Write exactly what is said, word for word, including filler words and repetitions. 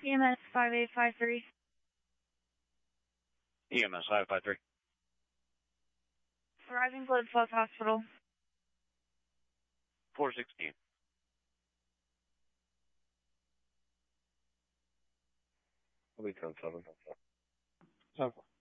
E M S five eight five three. E M S five five three. Thriving Blood Flow Hospital. four sixteen. I'll be ten seven. Seven.